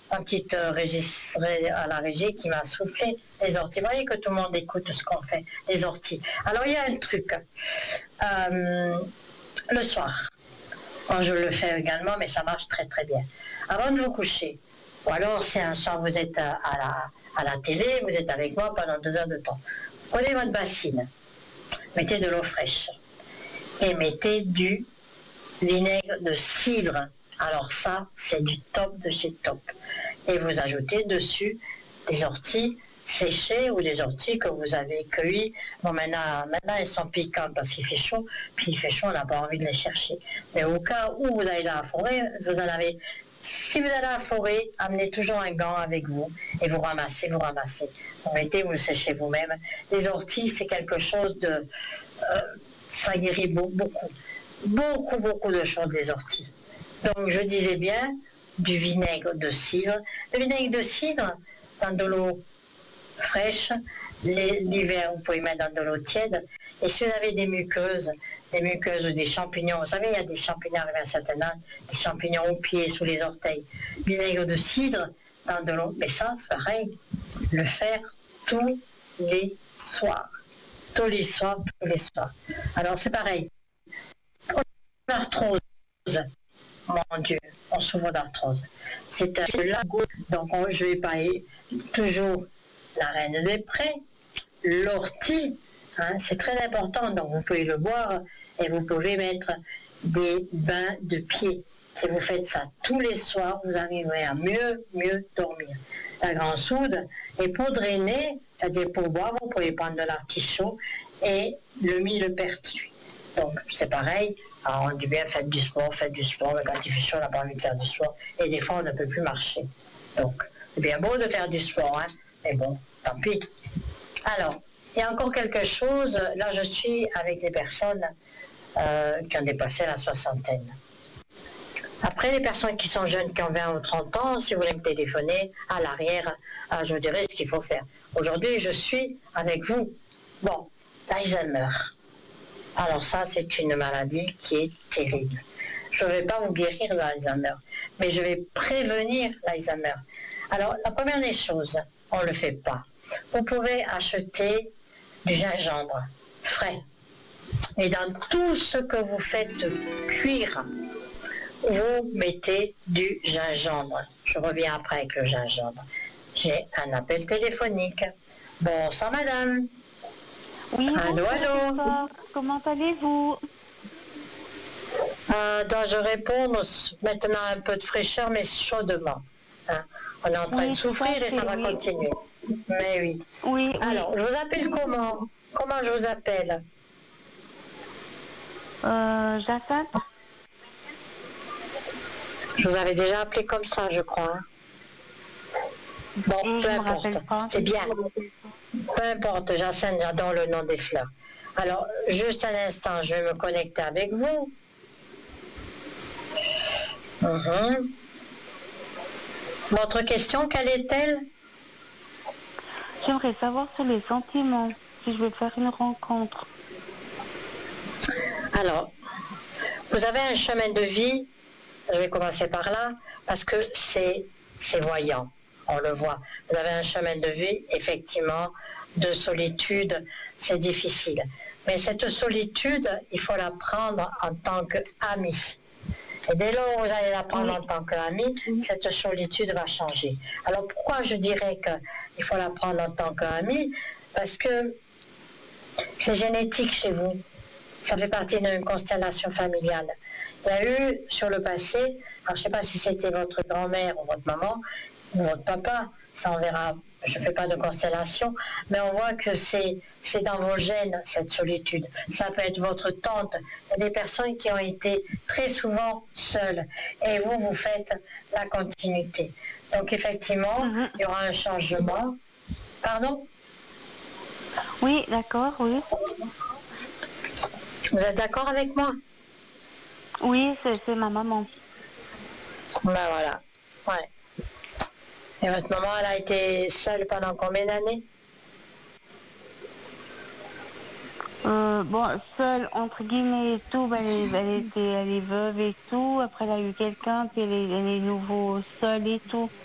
un petit registre à la régie qui m'a soufflé les orties. Vous voyez que tout le monde écoute ce qu'on fait, les orties. Alors il y a un truc. Le soir, moi je le fais également, mais ça marche très très bien. Avant de vous coucher, ou alors si un soir vous êtes à la télé, vous êtes avec moi pendant 2 heures de temps, prenez votre bassine, mettez de l'eau fraîche et mettez du vinaigre de cidre. Alors ça, c'est du top de chez top. Et vous ajoutez dessus des orties séchées ou des orties que vous avez cueillies. Bon, maintenant elles sont piquantes parce qu'il fait chaud. Puis il fait chaud, on n'a pas envie de les chercher. Mais au cas où vous allez dans la forêt, vous en avez. Si vous allez à la forêt, amenez toujours un gant avec vous et vous ramassez. Vous mettez, vous le séchez vous-même. Les orties, c'est quelque chose de... ça guérit beaucoup de choses, les orties. Donc je disais bien du vinaigre de cidre. Le vinaigre de cidre, dans de l'eau fraîche, l'hiver vous pouvez mettre dans de l'eau tiède. Et si vous avez des muqueuses ou des champignons, vous savez, il y a des champignons avec un certain âge, des champignons aux pieds, sous les orteils. Vinaigre de cidre dans de l'eau, mais ça c'est pareil, le faire tous les soirs. Tous les soirs. Alors c'est pareil. L'arthrose, mon Dieu, on souffre d'arthrose. C'est la goutte, donc je vais pas toujours la reine des prés, l'ortie, c'est très important, donc vous pouvez le boire et vous pouvez mettre des bains de pied. Si vous faites ça tous les soirs, vous arriverez à mieux dormir. La grande soude, et pour drainer, c'est-à-dire pour boire, vous pouvez prendre de l'artichaut et le millepertuis. Donc c'est pareil, alors on dit bien faites du sport, mais quand il fait chaud on n'a pas envie de faire du sport, et des fois on ne peut plus marcher. Donc c'est bien beau de faire du sport, mais bon, tant pis. Alors, il y a encore quelque chose, là je suis avec les personnes qui ont dépassé la soixantaine. Après, les personnes qui sont jeunes, qui ont 20 ou 30 ans, si vous voulez me téléphoner à l'arrière, je vous dirai ce qu'il faut faire. Aujourd'hui, je suis avec vous. Bon, l'Alzheimer. Alors ça, c'est une maladie qui est terrible. Je ne vais pas vous guérir l'Alzheimer, mais je vais prévenir l'Alzheimer. Alors, la première des choses, on ne le fait pas. Vous pouvez acheter du gingembre frais. Et dans tout ce que vous faites cuire, vous mettez du gingembre. Je reviens après avec le gingembre. J'ai un appel téléphonique. Bonsoir madame. Oui, allô. Bonsoir. Comment allez-vous? Dois-je répondre maintenant un peu de fraîcheur, mais chaudement. On est en train de souffrir et ça va continuer. Mais oui. Oui. Alors, je vous appelle comment? Comment je vous appelle? Jacinthe. Je vous avais déjà appelé comme ça, je crois. Bon, peu importe. C'est bien. Peu importe, Jacinthe, j'adore le nom des fleurs. Alors, juste un instant, je vais me connecter avec vous. Votre question, quelle est-elle? J'aimerais savoir sur les sentiments, si je veux faire une rencontre. Alors, vous avez un chemin de vie, je vais commencer par là, parce que c'est voyant, on le voit. Vous avez un chemin de vie, effectivement, de solitude, c'est difficile. Mais cette solitude, il faut la prendre en tant qu'ami. Et dès lors où vous allez la prendre en tant qu'ami, cette solitude va changer. Alors pourquoi je dirais qu'il faut la prendre en tant qu'ami? Parce que c'est génétique chez vous. Ça fait partie d'une constellation familiale. Il y a eu sur le passé, alors je ne sais pas si c'était votre grand-mère ou votre maman ou votre papa, ça on verra, je ne fais pas de constellation, mais on voit que c'est dans vos gènes cette solitude. Ça peut être votre tante. Il y a des personnes qui ont été très souvent seules et vous faites la continuité. Donc effectivement, il y aura un changement. Pardon? Oui, d'accord, oui. Vous êtes d'accord avec moi? Oui, c'est ma maman. Ben voilà, ouais. Et votre maman, elle a été seule pendant combien d'années? Bon, seule, entre guillemets et tout, elle est veuve et tout. Après, elle a eu quelqu'un, puis elle est nouveau seule et tout.